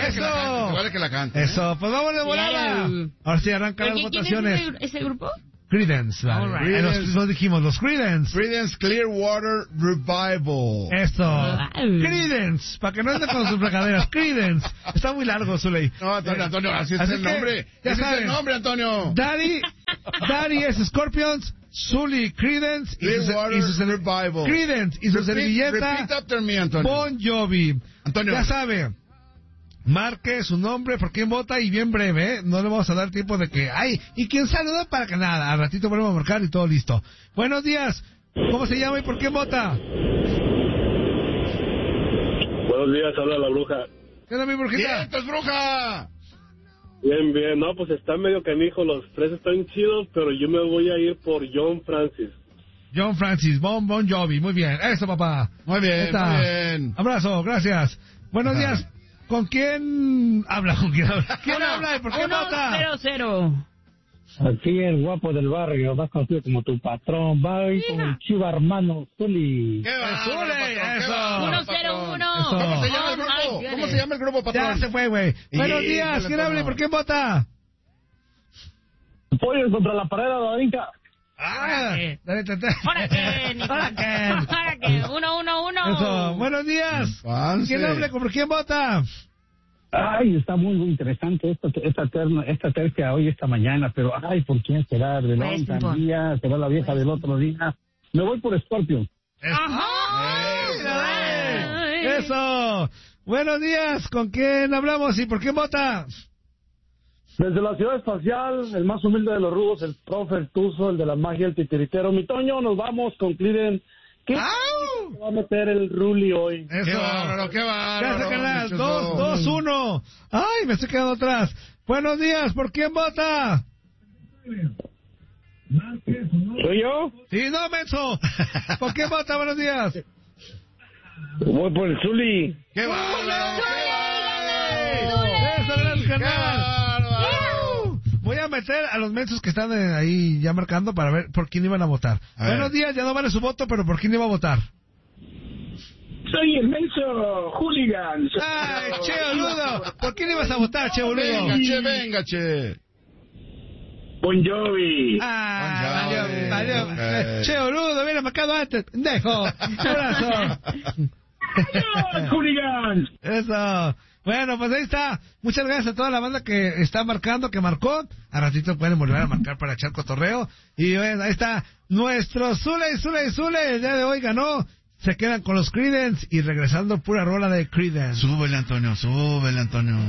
vale que la cante. Eso, pues vamos de volada. Ahora sí arrancan las votaciones. ¿Quién es ese grupo? Creedence, vale. Nos dijimos, los Creedence. Creedence Clearwater Revival. Eso. Creedence, para que no anden con sus fregaderas. Creedence. Está muy largo, Zuley. No, Antonio, así es el nombre. Ya Ese saben. es el nombre, Antonio. Daddy es Scorpions, Zuley Creedence Clearwater Revival. Creedence y su servilleta Repeat after me, Antonio. Bon Jovi. Antonio. Ya sabe. Marque su nombre, por quién vota y bien breve, ¿eh? No le vamos a dar tiempo de que... ¡Ay! ¿Y quién saluda? Para que nada. Al ratito volvemos a marcar y todo listo. Buenos días. ¿Cómo se llama y por quién vota? Buenos días, habla la bruja. ¿Qué onda, mi brujita? ¡Vientos, bruja! Bien, bien. No, pues está medio canijo. Los tres están chidos, pero yo me voy a ir por John Francis. John Francis, Bon Jovi. Muy bien. Eso, papá. Muy bien, muy bien. Abrazo, gracias. Buenos días. ¿Con quién habla? ¿Quién habla y por qué vota? 1-0-0. Aquí el guapo del barrio, más conocido como tu patrón, va a ir con el chiva hermano Zuley. ¡Qué va, Zuley! Eso. 1-0-1. ¿Cómo se llama el grupo? ¿Cómo se llama el grupo, patrón? Ya se fue, güey. Buenos días. ¿Quién habla y por qué vota? Pollo contra la pared de la brinca. Dale, ¿Ahora qué? 1-1-1. Eso. Buenos días. ¿Quién habla y por quién vota? Ay, está muy interesante esta tercia hoy, esta mañana, pero ay, ¿por quién será? ¿De la día? ¿Será la vieja del otro día? Me voy por Scorpio. Eso. Buenos días. ¿Con quién hablamos y por quién vota? Desde la ciudad espacial, el más humilde de los rudos, el profe, el tuzo, el de la magia, el titiritero. Mi Toño, nos vamos con Cliden. ¿Qué va a meter el Ruli hoy? Eso. ¡Qué bárbaro, qué bárbaro! Gracias, canal. 2-1. Ay, me estoy quedando atrás. Buenos días. ¿Por quién vota? ¿Soy yo? Sí, no, menso. ¿Por quién vota? Buenos días. Voy por el Zuli. ¡Qué bárbaro! Eso, gran canal. Voy a meter a los mensos que están ahí ya marcando para ver por quién iban a votar. Buenos días, ya no vale su voto, pero ¿por quién iba a votar? Soy el menso hooligan. ¡Ay, che, boludo! ¿Por quién ibas a votar, che, boludo? Venga, che. Bon Jovi. Valió. Che, boludo, hubiera marcado antes. Pendejo. Abrazo. Hooligans. Eso. Bueno, pues ahí está. Muchas gracias a toda la banda que está marcando, que marcó. A ratito pueden volver a marcar para echar cotorreo. Y bueno, ahí está nuestro Zuley. El día de hoy ganó. Se quedan con los Creedence y regresando pura rola de Creedence. Súbele, Antonio.